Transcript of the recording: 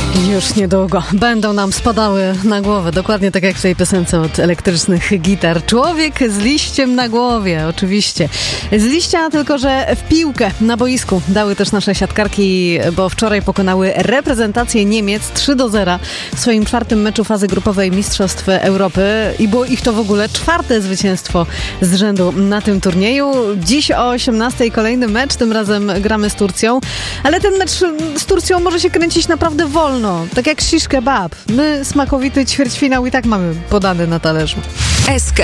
Już niedługo będą nam spadały na głowę, dokładnie tak jak w tej piosence od Elektrycznych Gitar. Człowiek z liściem na głowie, oczywiście. Z liścia, tylko że w piłkę na boisku dały też nasze siatkarki, bo wczoraj pokonały reprezentację Niemiec 3-0 w swoim czwartym meczu fazy grupowej Mistrzostw Europy i było ich to w ogóle czwarte zwycięstwo z rzędu na tym turnieju. Dziś o 18:00 kolejny mecz, tym razem gramy z Turcją, ale ten mecz z Turcją może się kręcić naprawdę wolno. Tak jak shish kebab. My smakowity ćwierćfinał i tak mamy podany na talerzu. SK